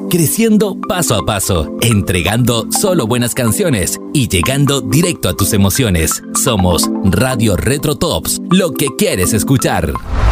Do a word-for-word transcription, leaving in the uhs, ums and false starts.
creciendo paso a paso, entregando solo buenas canciones y llegando directo a tus emociones. Somos Radio Retro Tops, lo que quieres escuchar.